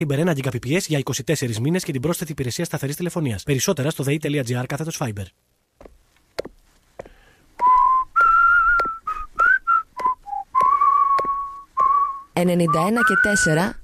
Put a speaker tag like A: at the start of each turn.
A: Fiber 1 Gbps για 24 μήνες και την πρόσθετη υπηρεσία σταθερής τηλεφωνίας. Περισσότερα στο dei.gr/Fiber.
B: «91 και 4